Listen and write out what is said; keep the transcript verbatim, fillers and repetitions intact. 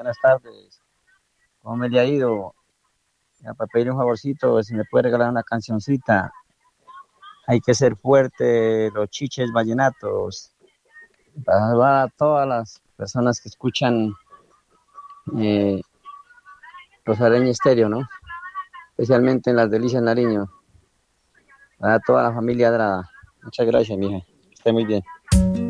buenas tardes. ¿Cómo me le ha ido? Ya, para pedir un favorcito, si me puede regalar una cancioncita. Hay que ser fuerte, los chiches vallenatos. Para salvar a todas las personas que escuchan eh, Rosareño Estéreo, ¿no? Especialmente en las Delicias Nariño. Para toda la familia Adrada. Muchas gracias, mija. Que esté muy bien.